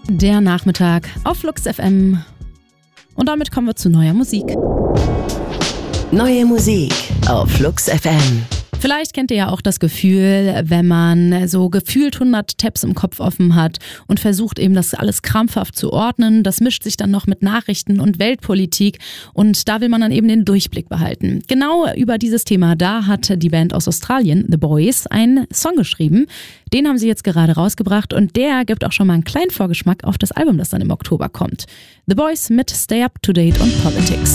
Der Nachmittag auf Flux FM. Und damit kommen wir zu neuer Musik. Neue Musik auf Flux FM. Vielleicht kennt ihr ja auch das Gefühl, wenn man so gefühlt 100 Tabs im Kopf offen hat und versucht eben das alles krampfhaft zu ordnen. Das mischt sich dann noch mit Nachrichten und Weltpolitik und da will man dann eben den Durchblick behalten. Genau über dieses Thema, da hat die Band aus Australien, The Boys, einen Song geschrieben. Den haben sie jetzt gerade rausgebracht und der gibt auch schon mal einen kleinen Vorgeschmack auf das Album, das dann im Oktober kommt. The Boys mit Stay Up to Date on Politics.